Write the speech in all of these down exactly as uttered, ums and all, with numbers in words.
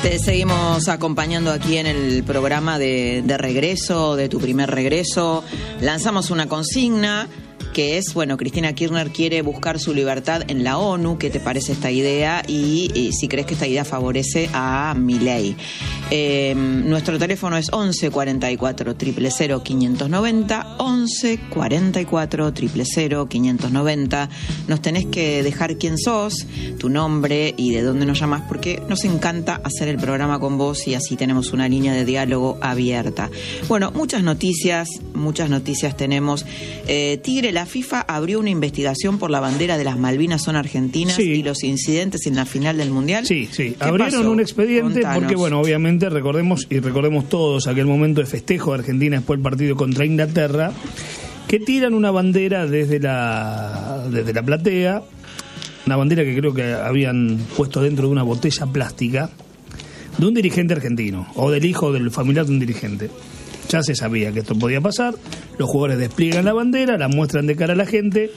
Te seguimos acompañando aquí en el programa de, de regreso, de tu primer regreso. Lanzamos una consigna que es, bueno, Cristina Kirchner quiere buscar su libertad en la ONU. ¿Qué te parece esta idea? Y, y si crees que esta idea favorece a Milei. Eh, nuestro teléfono es once cuarenta y cuatro, cero cero cero, quinientos noventa, once cuarenta y cuatro, cero cero cero, quinientos noventa. Nos tenés que dejar quién sos, tu nombre y de dónde nos llamás, porque nos encanta hacer el programa con vos y así tenemos una línea de diálogo abierta. Bueno, muchas noticias, muchas noticias tenemos. Eh, Tigre, la FIFA abrió una investigación por la bandera de las Malvinas son argentinas, sí, y los incidentes en la final del Mundial. Sí, sí, abrieron pasó? un expediente. Contanos. Porque, bueno, obviamente recordemos y recordemos todos aquel momento de festejo de Argentina después del partido contra Inglaterra, que tiran una bandera desde la desde la platea, una bandera que creo que habían puesto dentro de una botella plástica de un dirigente argentino, o del hijo del familiar de un dirigente. Ya se sabía que esto podía pasar, los jugadores despliegan la bandera, la muestran de cara a la gente,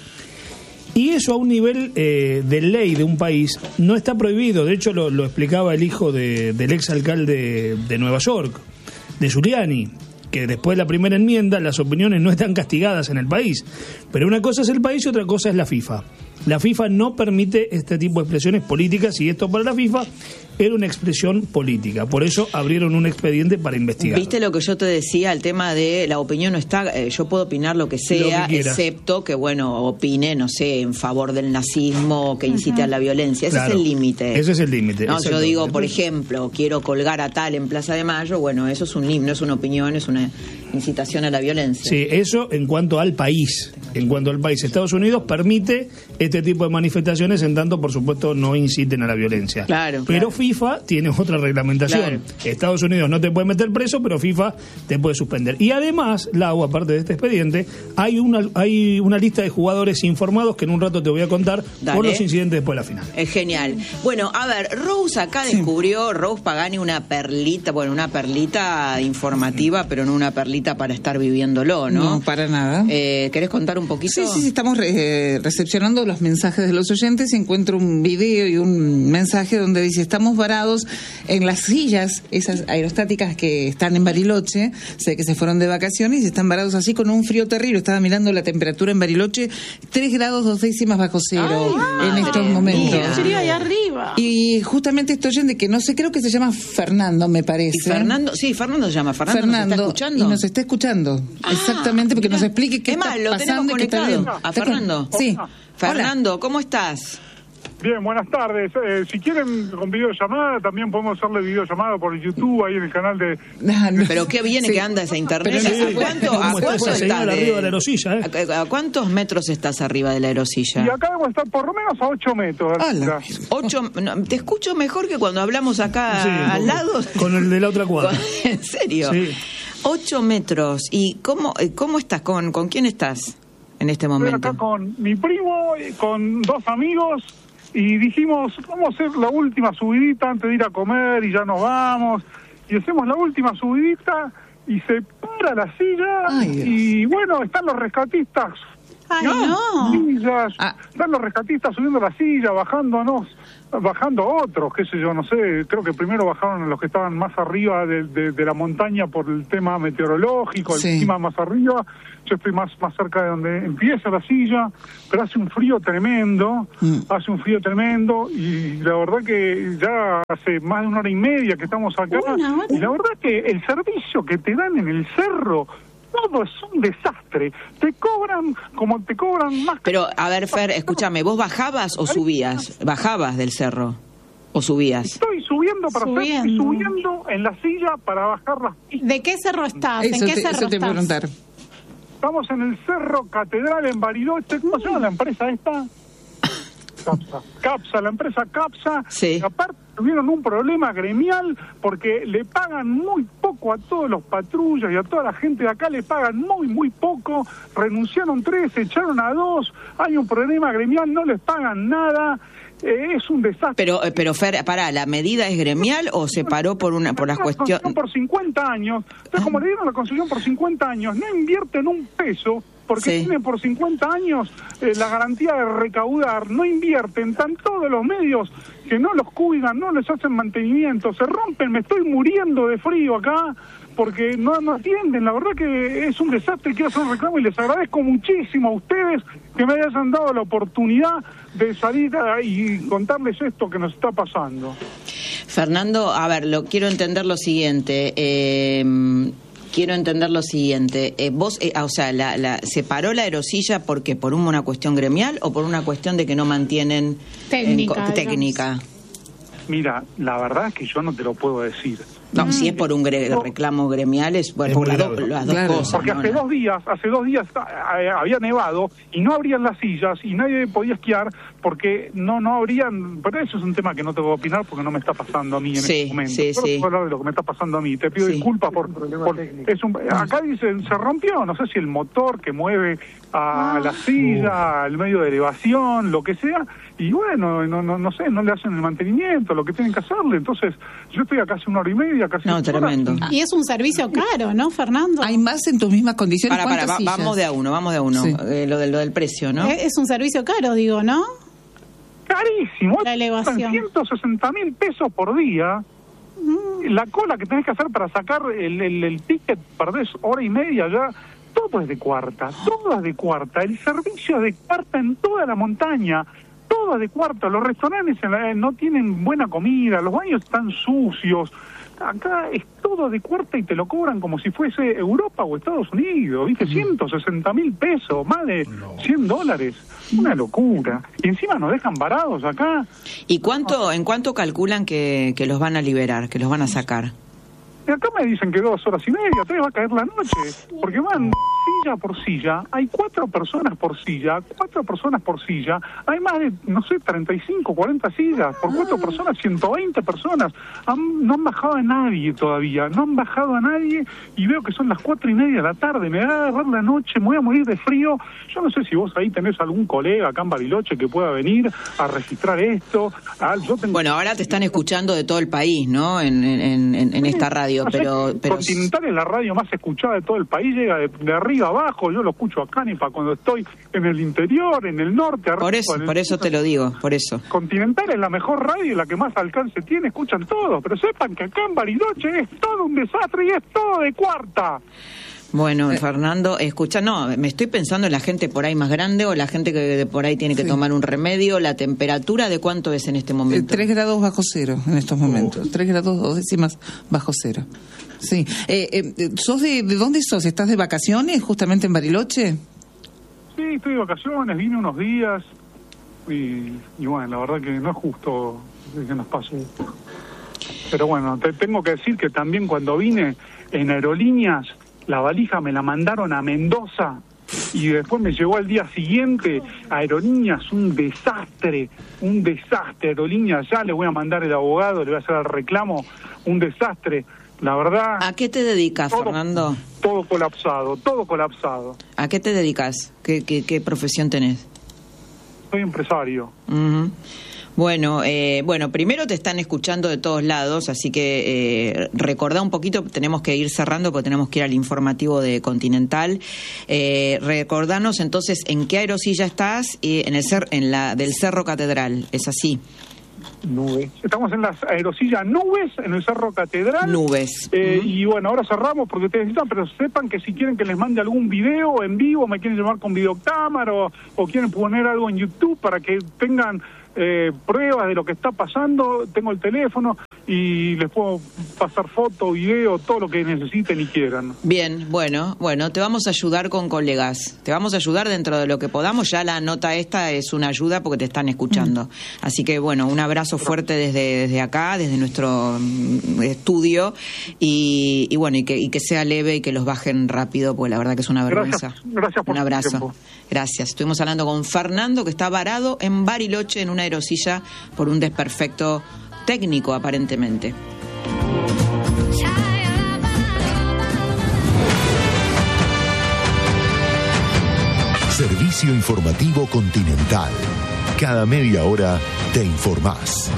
y eso a un nivel eh, de ley de un país no está prohibido. De hecho lo, lo explicaba el hijo de, del exalcalde de Nueva York, de Giuliani, que después de la primera enmienda las opiniones no están castigadas en el país, pero una cosa es el país y otra cosa es la FIFA. La FIFA no permite este tipo de expresiones políticas y esto para la FIFA era una expresión política. Por eso abrieron un expediente para investigar. ¿Viste lo que yo te decía? El tema de la opinión no está... Eh, yo puedo opinar lo que sea, lo que excepto que, bueno, opine, no sé, en favor del nazismo, que incite uh-huh. a la violencia. Ese claro, es el límite. Ese es el límite. No, yo digo, por ejemplo, quiero colgar a tal en Plaza de Mayo. Bueno, eso es un himno, es una opinión, es una incitación a la violencia. Sí, eso en cuanto al país. En cuanto al país. Estados Unidos permite este tipo de manifestaciones en tanto, por supuesto, no inciten a la violencia. Claro, pero claro. FIFA tiene otra reglamentación. Claro. Estados Unidos no te puede meter preso, pero FIFA te puede suspender. Y además, Lau, aparte de este expediente, hay una hay una lista de jugadores informados que en un rato te voy a contar. Dale. Por los incidentes después de la final. Es genial. Bueno, a ver, Rose acá sí. descubrió, Rose Pagani, una perlita, bueno, una perlita informativa, pero no una perlita para estar viviéndolo, ¿no? No, para nada. Eh, ¿Querés contar un poquito? Sí, sí, sí, estamos re- recepcionando los mensajes de los oyentes y encuentro un video y un mensaje donde dice: estamos varados en las sillas, esas aerostáticas que están en Bariloche, sé que se fueron de vacaciones y están varados así con un frío terrible. Estaba mirando la temperatura en Bariloche, tres grados dos décimas bajo cero. Ay, en estos momentos. Sería ahí arriba. Y justamente este oyente que no sé, creo que se llama Fernando, me parece. ¿Y Fernando? Sí, Fernando se llama Fernando. Fernando, ¿nos está escuchando? Y nos está escuchando. Ah, exactamente, porque mirá, nos explique qué está lo pasando. Que está bien. A ¿Está Fernando. Con... Sí. Fernando, ¿cómo estás? Bien, buenas tardes. Eh, si quieren con videollamada, también podemos hacerle videollamada por YouTube, ahí en el canal de... Pero qué bien sí. que anda esa internet. Pero, ¿A cuánto, ¿a cuánto estás de... arriba de la aerosilla? ¿eh? ¿A, ¿A cuántos metros estás arriba de la aerosilla? Y acá debo estar por lo menos a ocho metros. Ocho, no, te escucho mejor que cuando hablamos acá sí, al lado. Con el de la otra cuadra. ¿En serio? Sí. Ocho metros. ¿Y cómo, cómo estás? ¿Con, ¿Con quién estás en este momento? Estoy acá con mi primo, con dos amigos, y dijimos, vamos a hacer la última subidita antes de ir a comer y ya nos vamos. Y hacemos la última subidita y se para la silla. Ay, y bueno, están los rescatistas. Ay, no. Sillas, ah. Están los rescatistas subiendo la silla, bajándonos, bajando otros, qué sé yo, no sé, creo que primero bajaron los que estaban más arriba de, de, de la montaña por el tema meteorológico, sí. el clima más arriba. Yo estoy más más cerca de donde empieza la silla, pero hace un frío tremendo, mm. hace un frío tremendo, y la verdad que ya hace más de una hora y media que estamos acá, y la verdad que el servicio que te dan en el cerro, todo es un desastre. Te cobran como te cobran más. Pero, a ver, Fer, escúchame, ¿vos bajabas o subías? ¿Bajabas del cerro o subías? Estoy subiendo para subiendo. Hacer, subiendo en la silla para bajar las pistas. ¿De qué cerro estás? Eso ¿En qué te, cerro eso te estás? preguntar. Estamos en el Cerro Catedral en Bariloche. ¿Cómo se llama la empresa esta? Capsa. Capsa, la empresa Capsa. Sí. Aparte tuvieron un problema gremial porque le pagan muy poco a todos los patrullas y a toda la gente de acá, le pagan muy, muy poco. Renunciaron tres, echaron a dos. Hay un problema gremial, no les pagan nada. Eh, es un desastre. Pero, pero Fer, pará, ¿la medida es gremial o se paró por una por las cuestiones? Por cincuenta años. Entonces, como le dieron la concesión por cincuenta años, no invierten un peso, porque sí. tienen por cincuenta años eh, la garantía de recaudar, no invierten, están todos los medios que no los cuidan, no les hacen mantenimiento, se rompen, me estoy muriendo de frío acá porque no, no atienden. La verdad que es un desastre. Quiero hacer un reclamo y les agradezco muchísimo a ustedes que me hayan dado la oportunidad de salir y contarles esto que nos está pasando. Fernando, a ver, lo quiero entender lo siguiente. Eh, quiero entender lo siguiente. Eh, vos, eh, o sea, la, la, ¿se paró la aerosilla porque por una cuestión gremial o por una cuestión de que no mantienen técnica? En, técnica? Mira, la verdad es que yo no te lo puedo decir. No, mm. si es por un gre no. reclamo gremial, es, bueno, es por la do, las dos claro. cosas. Porque no, hace no. dos días, hace dos días había nevado y no abrían las sillas y nadie podía esquiar porque no no abrían. Pero eso es un tema que no te voy a opinar porque no me está pasando a mí en sí, este momento. Sí, Yo sí. puedo hablar de lo que me está pasando a mí. Te pido sí. disculpas por, por es un, acá dicen se rompió, no sé si el motor que mueve a la silla, al medio de elevación, lo que sea. Y bueno, no, no, no sé, no le hacen el mantenimiento, lo que tienen que hacerle. Entonces, yo estoy acá hace una hora y media, casi no, tremendo. Y es un servicio caro, ¿no, Fernando? ¿Hay más en tus mismas condiciones? Para, para, va, vamos de a uno, vamos de a uno. Sí. Eh, lo, del, lo del precio, ¿no? Es un servicio caro, digo, ¿no? Carísimo. La elevación. ciento sesenta mil pesos por día. Mm. La cola que tenés que hacer para sacar el, el, el ticket, perdés hora y media ya. Todo es de cuarta, todo es de cuarta. El servicio es de cuarta en toda la montaña. Todo de cuarto, los restaurantes no tienen buena comida, los baños están sucios, acá es todo de cuarta y te lo cobran como si fuese Europa o Estados Unidos, ¿viste? ciento sesenta mil pesos, más de cien dólares, una locura. Y encima nos dejan varados acá. ¿Y cuánto, en cuánto calculan que, que los van a liberar, que los van a sacar? Y acá me dicen que dos horas y media, tres va a caer la noche, porque van silla por silla, hay cuatro personas por silla, cuatro personas por silla, hay más de, no sé, treinta y cinco, cuarenta sillas, por cuatro personas, ciento veinte personas, han, no han bajado a nadie todavía, no han bajado a nadie y veo que son las cuatro y media de la tarde, me va a agarrar la noche, me voy a morir de frío. Yo no sé si vos ahí tenés algún colega acá en Bariloche que pueda venir a registrar esto. Ah, yo tengo... Bueno, ahora te están escuchando de todo el país, ¿no? En, en, en, en esta radio, no sé, pero, pero... Continental es la radio más escuchada de todo el país, llega de, de arriba abajo, yo lo escucho acá ni para cuando estoy en el interior, en el norte, arriba. Por eso, por eso te lo digo, por eso. Continental es la mejor radio y la que más alcance tiene, escuchan todos, pero sepan que acá en Bariloche es todo un desastre y es todo de cuarta. Bueno, Fernando, escucha, no, me estoy pensando en la gente por ahí más grande o la gente que por ahí tiene que sí. tomar un remedio. ¿La temperatura de cuánto es en este momento? Tres grados bajo cero en estos momentos, tres grados dos décimas bajo cero. Sí. Eh, eh, ¿sos de, de dónde sos? ¿Estás de vacaciones justamente en Bariloche? Sí, estoy de vacaciones, vine unos días y, y bueno, la verdad que no es justo que nos pase esto. Pero bueno, te tengo que decir que también cuando vine en aerolíneas, la valija me la mandaron a Mendoza y después me llegó al día siguiente. Aerolíneas, un desastre, un desastre. Aerolíneas, ya le voy a mandar el abogado, le voy a hacer el reclamo, un desastre. La verdad... ¿A qué te dedicas, todo, Fernando? Todo colapsado, todo colapsado. ¿A qué te dedicas? ¿Qué, qué, qué profesión tenés? Soy empresario. Uh-huh. Bueno, eh, bueno, primero te están escuchando de todos lados, así que eh, recordá un poquito, tenemos que ir cerrando porque tenemos que ir al informativo de Continental. Eh, recordanos entonces en qué aerosilla estás, eh, en el cer en la del Cerro Catedral, ¿es así? Nubes. Estamos en las aerosillas Nubes, en el Cerro Catedral. Nubes. Eh, uh-huh. Y bueno, ahora cerramos porque ustedes necesitan, pero sepan que si quieren que les mande algún video en vivo, me quieren llamar con videocámara o, o quieren poner algo en YouTube para que tengan... Eh, pruebas de lo que está pasando, tengo el teléfono y les puedo pasar foto, video, todo lo que necesiten y quieran. Bien, bueno, bueno, te vamos a ayudar con colegas, te vamos a ayudar dentro de lo que podamos, ya la nota esta es una ayuda porque te están escuchando, mm. así que bueno, un abrazo fuerte desde, desde acá, desde nuestro estudio y, y bueno, y que, y que sea leve y que los bajen rápido, porque la verdad que es una vergüenza. Gracias, gracias por un abrazo. Tiempo. Gracias. Estuvimos hablando con Fernando, que está varado en Bariloche en una aerosilla por un desperfecto técnico, aparentemente. Servicio informativo Continental. Cada media hora te informás.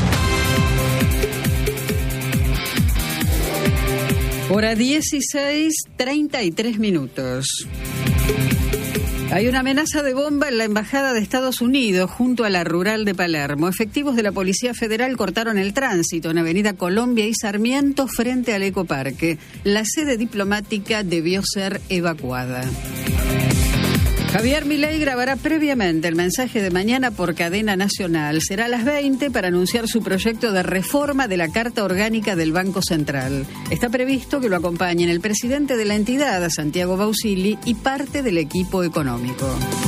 Hora dieciséis, treinta y tres minutos. Hay una amenaza de bomba en la Embajada de Estados Unidos junto a la Rural de Palermo. Efectivos de la Policía Federal cortaron el tránsito en Avenida Colombia y Sarmiento frente al Ecoparque. La sede diplomática debió ser evacuada. Javier Milei grabará previamente el mensaje de mañana por cadena nacional. Será a las veinte para anunciar su proyecto de reforma de la Carta Orgánica del Banco Central. Está previsto que lo acompañen el presidente de la entidad, Santiago Bausili, y parte del equipo económico.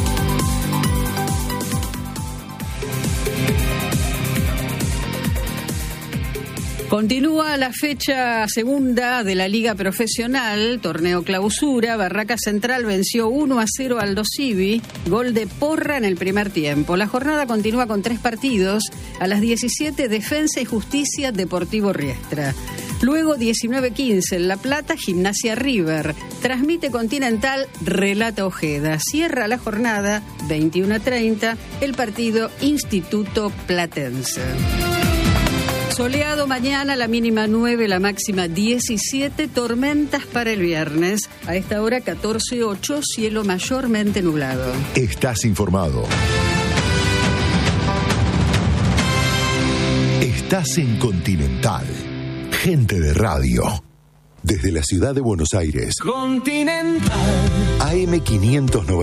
Continúa la fecha segunda de la Liga Profesional, torneo clausura. Barraca Central venció uno a cero al Aldo Civi, gol de Porra en el primer tiempo. La jornada continúa con tres partidos. A las diecisiete, Defensa y Justicia, Deportivo Riestra. Luego, diecinueve quince, en La Plata, Gimnasia River. Transmite Continental, relata Ojeda. Cierra la jornada, veintiuno treinta, el partido Instituto Platense. Soleado mañana, la mínima nueve, la máxima diecisiete, tormentas para el viernes. A esta hora catorce ocho, cielo mayormente nublado. Estás informado. Estás en Continental. Gente de radio. Desde la ciudad de Buenos Aires. Continental. A M quinientos noventa.